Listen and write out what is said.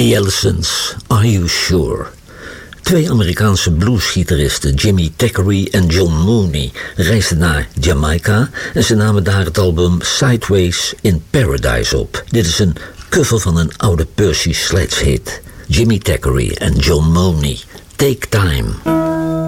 The Allisons, Are You Sure? Twee Amerikaanse bluesgitaristen, Jimmy Thackeray en John Mooney, reisden naar Jamaica en ze namen daar het album Sideways in Paradise op. Dit is een cover van een oude Percy Sledge hit. Jimmy Thackeray en John Mooney, Take Time.